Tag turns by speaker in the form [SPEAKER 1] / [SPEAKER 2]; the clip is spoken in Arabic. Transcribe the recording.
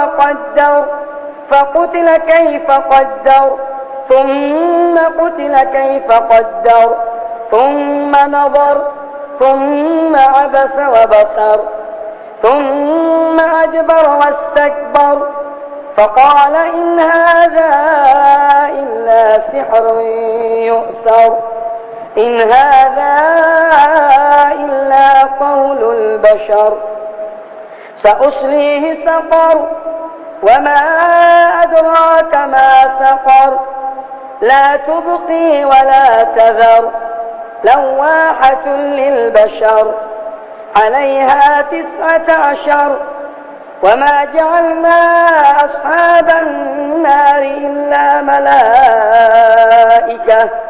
[SPEAKER 1] وقدر فقتل كيف قدر ثم قتل كيف قدر ثم نظر ثم عبس وبصر ثم أدبر واستكبر فقال إن هذا إلا سحر يؤثر إن هذا إلا قول البشر سأصليه سقر وما أدراك ما سقر لا تبقي ولا تذر لواحة للبشر عليها 19 وما جعلنا أصحاب النار إلا ملائكة